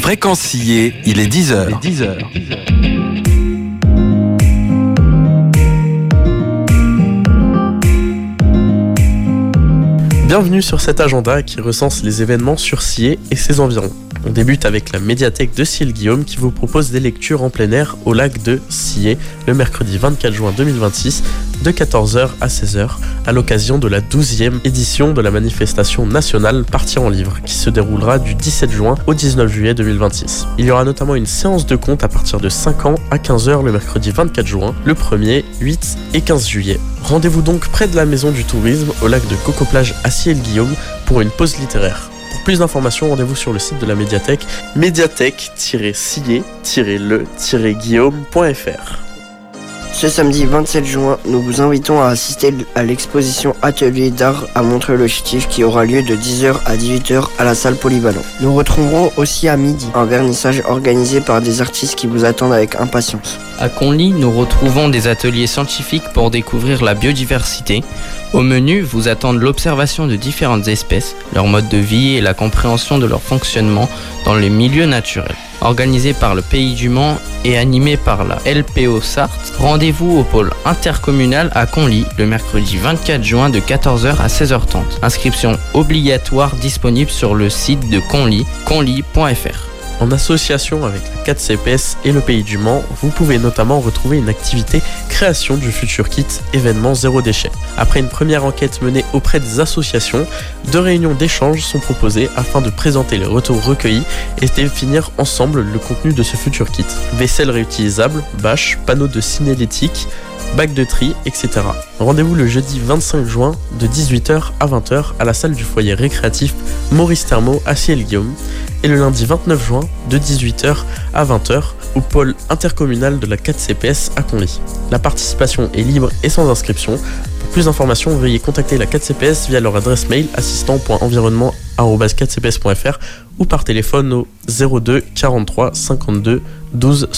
Fréquence Sillé, il est 10h. Bienvenue sur cet agenda qui recense les événements sur Sillé et ses environs. On débute avec la médiathèque de Sillé-le-Guillaume qui vous propose des lectures en plein air au lac de Sillé le mercredi 24 juin 2026 de 14h à 16h à l'occasion de la 12e édition de la manifestation nationale Partir en livre qui se déroulera du 17 juin au 19 juillet 2026. Il y aura notamment une séance de contes à partir de 5 ans à 15h le mercredi 24 juin, le 1er, 8 et 15 juillet. Rendez-vous donc près de la maison du tourisme au lac de Coco-Plage à Sillé-le-Guillaume pour une pause littéraire. Pour plus d'informations, rendez-vous sur le site de la médiathèque médiathèque-sillé-le-guillaume.fr. Ce samedi 27 juin, nous vous invitons à assister à l'exposition Atelier d'art à Montreuil-le-Chétif qui aura lieu de 10h à 18h à la salle Polyvalent. Nous retrouverons aussi à midi un vernissage organisé par des artistes qui vous attendent avec impatience. À Conly, nous retrouvons des ateliers scientifiques pour découvrir la biodiversité. Au menu, vous attendent l'observation de différentes espèces, leur mode de vie et la compréhension de leur fonctionnement dans les milieux naturels. Organisé par le Pays du Mans et animé par la LPO Sarthe, rendez-vous au pôle intercommunal à Conly le mercredi 24 juin de 14h à 16h30. Inscription obligatoire disponible sur le site de Conly, conly.fr. En association avec la 4CPS et le Pays du Mans, vous pouvez notamment retrouver une activité création du futur kit événement zéro déchet. Après une première enquête menée auprès des associations, 2 réunions d'échange sont proposées afin de présenter les retours recueillis et définir ensemble le contenu de ce futur kit. Vaisselle réutilisable, bâches, panneaux de signalétique, bac de tri, etc. Rendez-vous le jeudi 25 juin de 18h à 20h à la salle du foyer récréatif Maurice Thermo à Sillé-le-Guillaume et le lundi 29 juin de 18h à 20h au pôle intercommunal de la 4CPS à Conly. La participation est libre et sans inscription. Pour plus d'informations, veuillez contacter la 4CPS via leur adresse mail assistant.environnement@4cps.fr ou par téléphone au 02 43 52 12